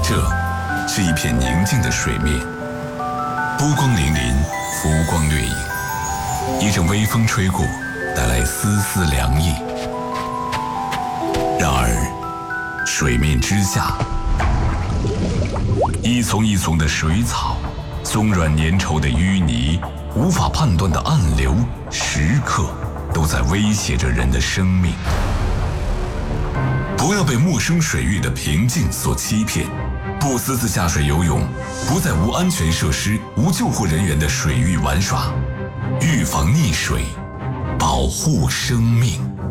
这是一片宁静的水面，波光粼粼，浮光掠影。一阵微风吹过，带来丝丝凉意。然而，水面之下，一丛一丛的水草，松软粘稠的淤泥，无法判断的暗流，时刻都在威胁着人的生命。不要被陌生水域的平静所欺骗，不私自下水游泳，不在无安全设施、无救护人员的水域玩耍，预防溺水，保护生命。